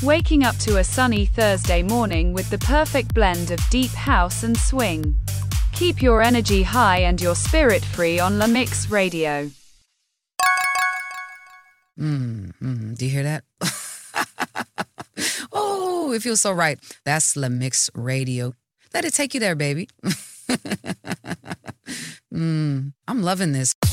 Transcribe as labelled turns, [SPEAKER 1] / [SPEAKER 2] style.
[SPEAKER 1] waking up to a sunny Thursday morning with the perfect blend of deep house and swing. Keep your energy high and your spirit free on La Mix Radio.
[SPEAKER 2] Do you hear that? Oh, it feels so right. That's La Mix Radio. Let it take you there, baby. I'm loving this.